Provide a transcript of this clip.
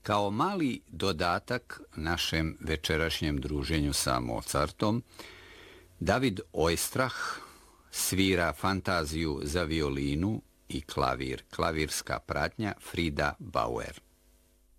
Kao mali dodatak našem večerašnjem druženju sa Mozartom, David Oistrach svira fantaziju za violinu i klavir, klavirska pratnja Frida Bauer.